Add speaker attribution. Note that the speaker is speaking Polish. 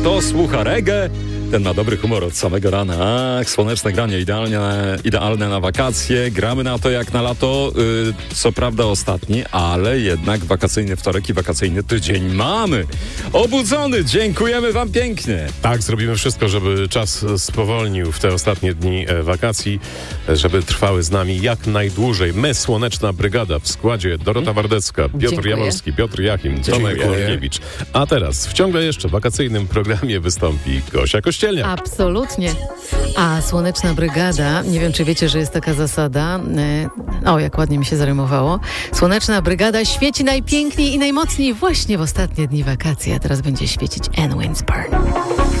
Speaker 1: Kto słucha reggae, ten ma dobry humor od samego rana. Ach, słoneczne granie idealne na wakacje. Gramy na to jak na lato. Co prawda ostatni, ale jednak wakacyjny wtorek i wakacyjny tydzień mamy. Obudzony, dziękujemy wam pięknie.
Speaker 2: Tak, zrobimy wszystko, żeby czas spowolnił w te ostatnie dni wakacji, żeby trwały z nami jak najdłużej. My, Słoneczna Brygada, w składzie Dorota Wardecka, Piotr Jaworski, Piotr Jachim, Tomek Olkiewicz. A teraz w ciągle jeszcze wakacyjnym programie wystąpi Gosia Kościelniak.
Speaker 3: Absolutnie. A Słoneczna Brygada, nie wiem, czy wiecie, że jest taka zasada. Jak ładnie mi się zarymowało. Słoneczna Brygada świeci najpiękniej i najmocniej właśnie w ostatnie dni wakacji, a teraz będzie świecić Anne Winsburn.